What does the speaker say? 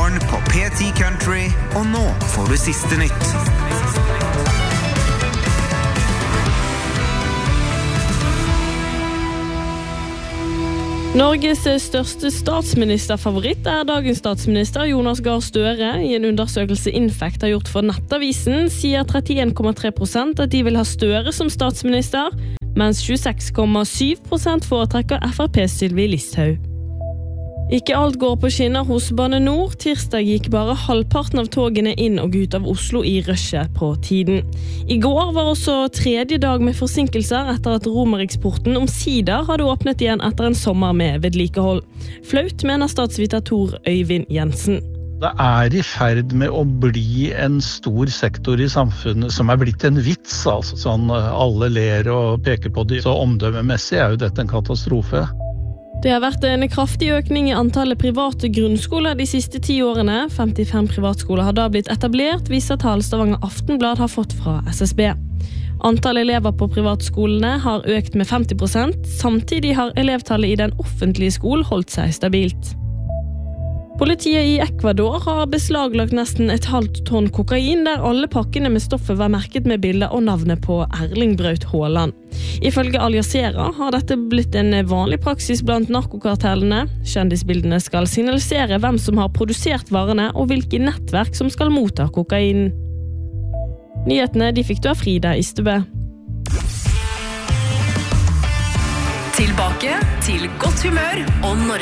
Morgen på P10 Country, og nå får du siste nytt. Norges største statsministerfavoritt dagens statsminister Jonas Gahr Støre. I en undersøkelse Infect har gjort for Nettavisen sier 31,3% at de vil ha Støre som statsminister, mens 26,7% foretrekker FrPs Sylvi Listhaug. Ikke alt går på skinner hos Bane Nor. Tirsdag gikk bare halvparten av togene inn og ut av Oslo i rushet på tiden. I går var også tredje dag med forsinkelser etter at Romeriksporten omsider hadde åpnet igjen etter en sommer med vedlikehold. Flaut, mener statsviter Tor Øyvind Jensen. Det I ferd med å bli en stor sektor I samfunnet som blitt en vits, altså sånn alle ler og peker på det. Så omdømmemessig jo dette en katastrofe. Det har vært en kraftig økning I antallet private grunnskoler de siste 10 årene. 55 privatskoler har da blitt etablert, viser tall Stavanger Aftenblad har fått fra SSB. Antall elever på privatskolene har økt med 50%, samtidig har elevtallet I den offentlige skolen holdt seg stabilt. Politiet I Ecuador har beslaglagt nesten 1,5 tonn kokain, der alle pakkene med stoffet var merket med bilder og navnet på Erling Braut Haaland. Ifølge Al Jazeera har dette blitt en vanlig praksis blant narkokartellene. Kjendisbildene skal signalisere hvem som har produsert varene og hvilke nettverk som skal motta kokain. Nyhetene de fikk du av Frida Istebø. Tilbake til godt humør og Norge.